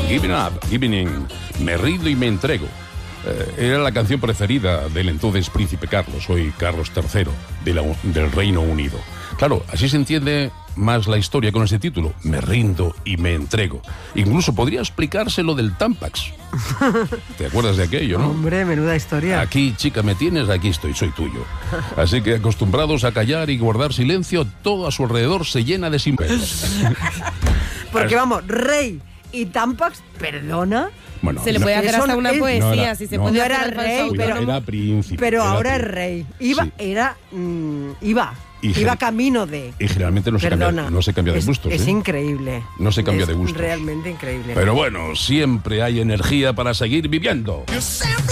Giving Up, Giving In, Me rindo y me entrego. Era la canción preferida del entonces príncipe Carlos, hoy Carlos III, del Reino Unido. Claro, así se entiende más la historia con ese título, Me rindo y me entrego. Incluso podría explicarse lo del Tampax. ¿Te acuerdas de aquello, no? Hombre, menuda historia. Aquí, chica, me tienes, aquí estoy, soy tuyo. Así que acostumbrados a callar y guardar silencio, todo a su alrededor se llena de sinvergüenzas. Porque vamos, rey y Tampax, perdona. Bueno, se le puede hacer hasta una poesía, si se puede hacer rey, pero era príncipe. Pero era ahora príncipe. es rey. Iba camino de. Y generalmente no se cambia de gustos. Es increíble. No se cambia de gustos. Realmente increíble. Pero bueno, siempre hay energía para seguir viviendo.